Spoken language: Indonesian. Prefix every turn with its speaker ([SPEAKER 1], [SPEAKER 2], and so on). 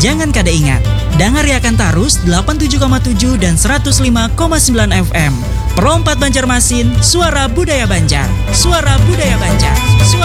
[SPEAKER 1] Jangan kada ingat, dengar Yakan Tarus 87,7 dan 105,9 FM. Perompat Banjarmasin, suara budaya Banjar. Suara budaya Banjar. Suara